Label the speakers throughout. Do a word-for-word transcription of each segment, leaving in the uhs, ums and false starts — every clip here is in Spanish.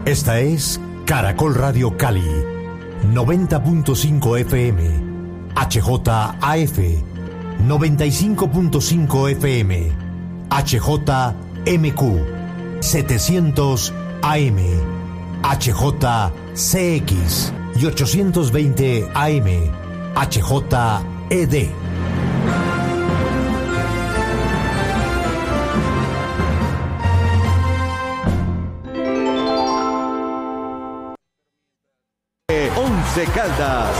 Speaker 1: Esta es Caracol Radio Cali, noventa punto cinco F M, H J A F, noventa y cinco punto cinco F M, H J M Q, setecientos A M, H J C X y ochocientos veinte A M, H J E D.
Speaker 2: Once Caldas.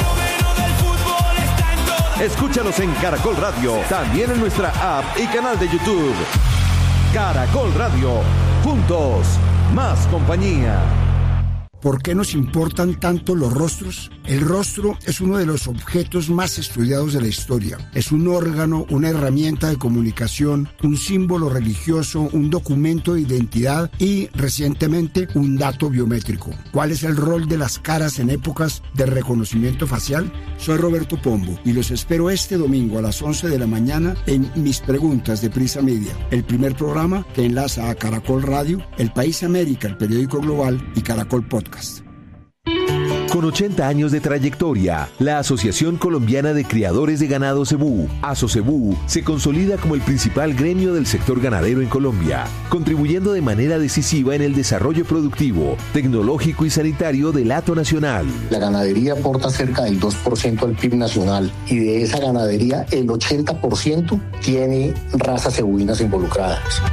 Speaker 2: Escúchanos en Caracol Radio, también en nuestra app y canal de YouTube. Caracol Radio, juntos, más compañía.
Speaker 3: ¿Por qué nos importan tanto los rostros? El rostro es uno de los objetos más estudiados de la historia. Es un órgano, una herramienta de comunicación, un símbolo religioso, un documento de identidad y, recientemente, un dato biométrico. ¿Cuál es el rol de las caras en épocas de reconocimiento facial? Soy Roberto Pombo y los espero este domingo a las once de la mañana en Mis Preguntas de Prisa Media, el primer programa que enlaza a Caracol Radio, El País América, el periódico global y Caracol Podcast.
Speaker 2: Con ochenta años de trayectoria, la Asociación Colombiana de Criadores de Ganado Cebú, ASOCEBU, se consolida como el principal gremio del sector ganadero en Colombia, contribuyendo de manera decisiva en el desarrollo productivo, tecnológico y sanitario del hato nacional.
Speaker 4: La ganadería aporta cerca del dos por ciento al P I B nacional y de esa ganadería el ochenta por ciento tiene razas cebuinas involucradas.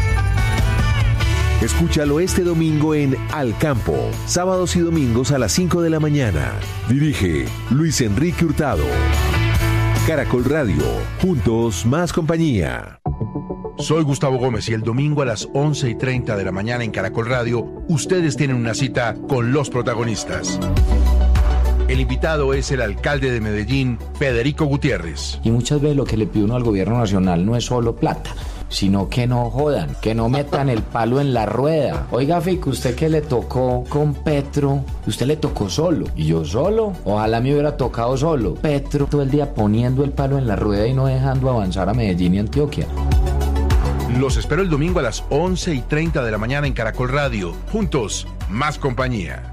Speaker 2: Escúchalo este domingo en Al Campo, sábados y domingos a las cinco de la mañana. Dirige Luis Enrique Hurtado. Caracol Radio, juntos más compañía.
Speaker 5: Soy Gustavo Gómez y el domingo a las once y treinta de la mañana en Caracol Radio, ustedes tienen una cita con los protagonistas. El invitado es el alcalde de Medellín, Federico Gutiérrez.
Speaker 6: Y muchas veces lo que le pide uno al gobierno nacional no es solo plata, sino que no jodan, que no metan el palo en la rueda. Oiga, Fico, usted que le tocó con Petro, usted le tocó solo, y yo solo, ojalá me hubiera tocado solo. Petro todo el día poniendo el palo en la rueda y no dejando avanzar a Medellín y Antioquia.
Speaker 5: Los espero el domingo a las once y treinta de la mañana en Caracol Radio. Juntos, más compañía.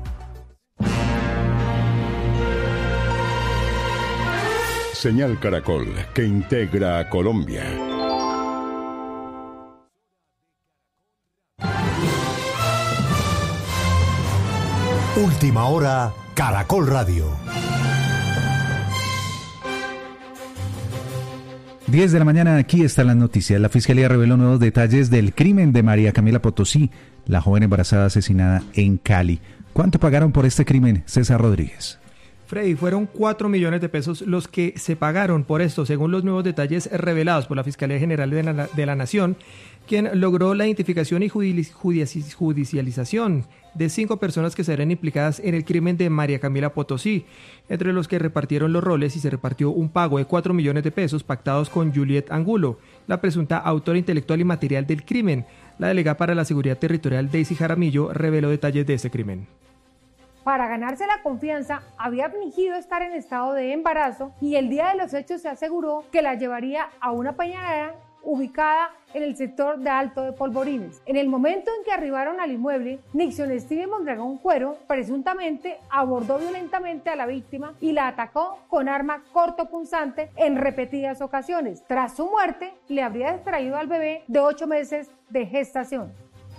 Speaker 7: Señal Caracol, que integra a Colombia.
Speaker 1: Última hora, Caracol Radio.
Speaker 8: diez de la mañana, aquí están las noticias. La Fiscalía reveló nuevos detalles del crimen de María Camila Potosí, la joven embarazada asesinada en Cali. ¿Cuánto pagaron por este crimen, César Rodríguez?
Speaker 9: Freddy, fueron cuatro millones de pesos los que se pagaron por esto, según los nuevos detalles revelados por la Fiscalía General de la, de la Nación, quien logró la identificación y judicialización de cinco personas que serían implicadas en el crimen de María Camila Potosí, entre los que repartieron los roles y se repartió un pago de cuatro millones de pesos pactados con Juliet Angulo, la presunta autora intelectual y material del crimen. La delegada para la Seguridad Territorial, Daisy Jaramillo, reveló detalles de ese crimen.
Speaker 10: Para ganarse la confianza, había fingido estar en estado de embarazo y el día de los hechos se aseguró que la llevaría a una peñadera ubicada en el sector de Alto de Polvorines. En el momento en que arribaron al inmueble, Nixon Steven Mondragón Cuero presuntamente abordó violentamente a la víctima y la atacó con arma cortopunzante en repetidas ocasiones. Tras su muerte, le habría extraído al bebé de ocho meses de gestación.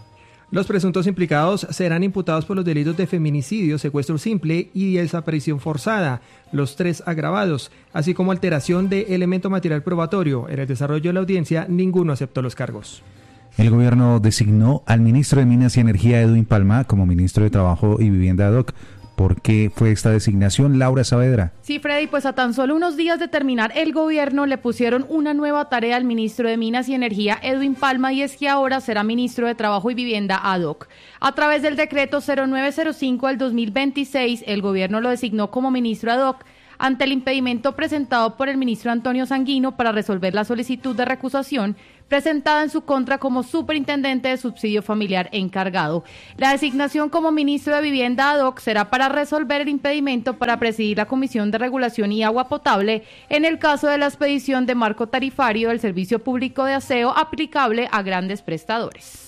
Speaker 9: Los presuntos implicados serán imputados por los delitos de feminicidio, secuestro simple y desaparición forzada, los tres agravados, así como alteración de elemento material probatorio. En el desarrollo de la audiencia, ninguno aceptó los cargos.
Speaker 8: El gobierno designó al ministro de Minas y Energía, Edwin Palma, como ministro de Trabajo y Vivienda ad hoc. ¿Por qué fue esta designación, Laura Saavedra?
Speaker 11: Sí, Freddy, pues a tan solo unos días de terminar el gobierno le pusieron una nueva tarea al ministro de Minas y Energía, Edwin Palma, y es que ahora será ministro de Trabajo y Vivienda ad hoc. A través del decreto cero nueve cero cinco del dos mil veintiséis, el gobierno lo designó como ministro ad hoc ante el impedimento presentado por el ministro Antonio Sanguino para resolver la solicitud de recusación presentada en su contra como superintendente de subsidio familiar encargado. La designación como ministro de Vivienda ad hoc será para resolver el impedimento para presidir la Comisión de Regulación y Agua Potable en el caso de la expedición de marco tarifario del Servicio Público de Aseo aplicable a grandes prestadores.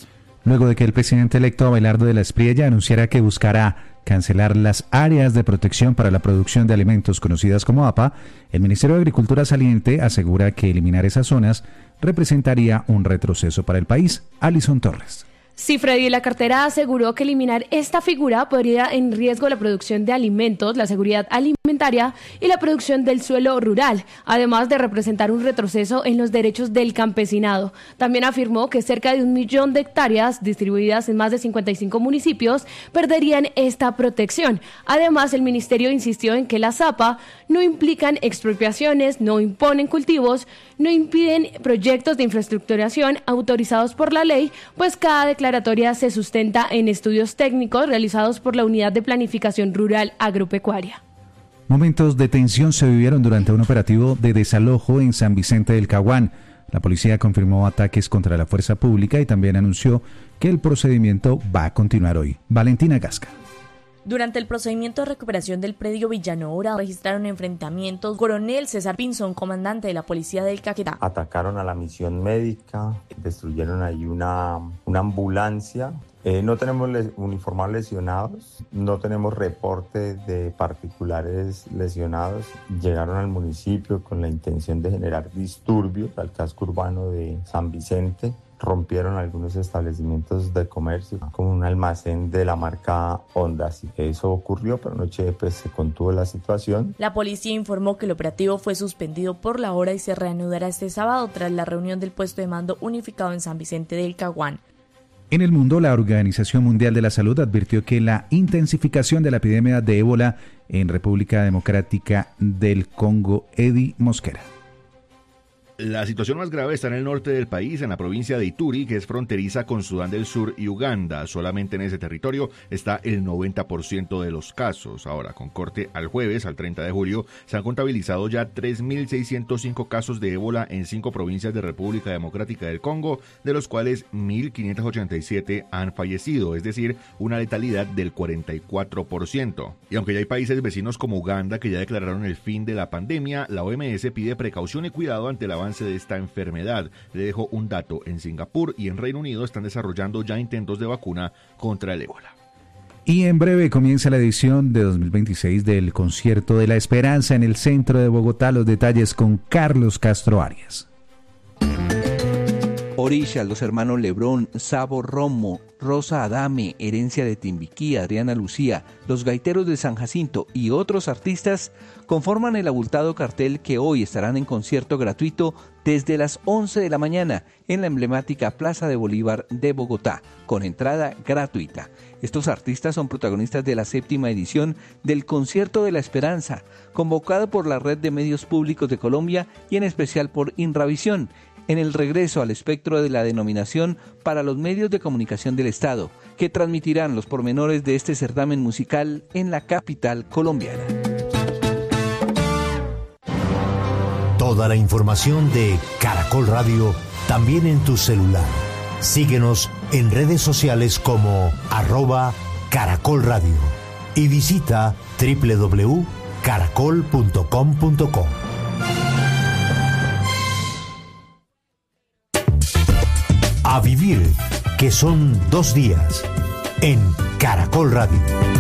Speaker 8: luego de que el presidente electo Abelardo de la Espriella anunciara que buscará cancelar las áreas de protección para la producción de alimentos conocidas como A P A. El Ministerio de Agricultura saliente asegura que eliminar esas zonas representaría un retroceso para el país. Alison Torres.
Speaker 12: Sí, Freddy, la cartera aseguró que eliminar esta figura podría en riesgo la producción de alimentos, la seguridad alimentaria y la producción del suelo rural, además de representar un retroceso en los derechos del campesinado. También afirmó que cerca de un millón de hectáreas distribuidas en más de cincuenta y cinco municipios perderían esta protección. Además, el ministerio insistió en que las A P A no implican expropiaciones, no imponen cultivos, no impiden proyectos de infraestructuración autorizados por la ley, pues cada declaración se sustenta en estudios técnicos realizados por la Unidad de Planificación Rural Agropecuaria.
Speaker 8: Momentos de tensión se vivieron durante un operativo de desalojo en San Vicente del Caguán. La policía confirmó ataques contra la fuerza pública y también anunció que el procedimiento va a continuar hoy. Valentina Gasca.
Speaker 13: Durante el procedimiento de recuperación del predio Villanora registraron enfrentamientos. Coronel César Pinzón, comandante de la policía del Caquetá.
Speaker 14: Atacaron a la misión médica, destruyeron ahí una, una ambulancia. Eh, no tenemos les, uniformados lesionados, no tenemos reporte de particulares lesionados. Llegaron al municipio con la intención de generar disturbios al casco urbano de San Vicente. Rompieron algunos establecimientos de comercio, como un almacén de la marca Honda. Eso ocurrió, pero anoche pues, se contuvo la situación.
Speaker 13: La policía informó que el operativo fue suspendido por la hora y se reanudará este sábado tras la reunión del puesto de mando unificado en San Vicente del Caguán.
Speaker 8: En el mundo, la Organización Mundial de la Salud advirtió que la intensificación de la epidemia de ébola en República Democrática del Congo. Eddie Mosquera.
Speaker 15: La situación más grave está en el norte del país, en la provincia de Ituri, que es fronteriza con Sudán del Sur y Uganda. Solamente en ese territorio está el noventa por ciento de los casos. Ahora, con corte al jueves, al treinta de julio, se han contabilizado ya tres mil seiscientos cinco casos de ébola en cinco provincias de República Democrática del Congo, de los cuales mil quinientos ochenta y siete han fallecido, es decir, una letalidad del cuarenta y cuatro por ciento. Y aunque ya hay países vecinos como Uganda que ya declararon el fin de la pandemia, la O M S pide precaución y cuidado ante el avance de esta enfermedad. Le dejo un dato: en Singapur y en Reino Unido están desarrollando ya intentos de vacuna contra el ébola.
Speaker 8: Y en breve comienza la edición de dos mil veintiséis del Concierto de la Esperanza en el centro de Bogotá. Los detalles con Carlos Castro Arias.
Speaker 16: Orisha, los hermanos Lebrón, Sabo Romo, Rosa Adame, Herencia de Timbiquí, Adriana Lucía, los Gaiteros de San Jacinto y otros artistas conforman el abultado cartel que hoy estarán en concierto gratuito desde las once de la mañana en la emblemática Plaza de Bolívar de Bogotá, con entrada gratuita. Estos artistas son protagonistas de la séptima edición del Concierto de la Esperanza, convocado por la Red de Medios Públicos de Colombia y en especial por Inravisión, en el regreso al espectro de la denominación para los medios de comunicación del Estado, que transmitirán los pormenores de este certamen musical en la capital colombiana.
Speaker 1: Toda la información de Caracol Radio también en tu celular. Síguenos en redes sociales como arroba Caracol Radio y visita doble u doble u doble u punto caracol punto com punto co. A vivir, que son dos días, en Caracol Radio.